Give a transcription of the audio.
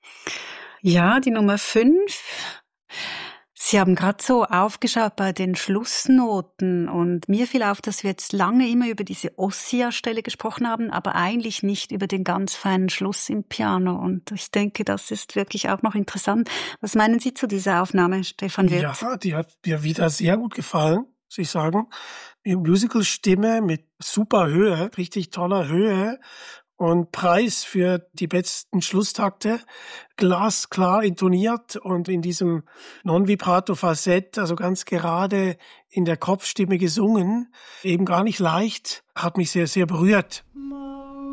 Ja, die Nummer 5. Sie haben gerade so aufgeschaut bei den Schlussnoten und mir fiel auf, dass wir jetzt lange immer über diese Ossia-Stelle gesprochen haben, aber eigentlich nicht über den ganz feinen Schluss im Piano. Und ich denke, das ist wirklich auch noch interessant. Was meinen Sie zu dieser Aufnahme, Stefan Wirtz? Ja, die hat mir wieder sehr gut gefallen, muss ich sagen. Die Musical-Stimme mit super Höhe, richtig toller Höhe. Und Preis für die besten Schlusstakte, glasklar intoniert und in diesem Non-Vibrato-Falsett, also ganz gerade in der Kopfstimme gesungen, eben gar nicht leicht, hat mich sehr, sehr berührt.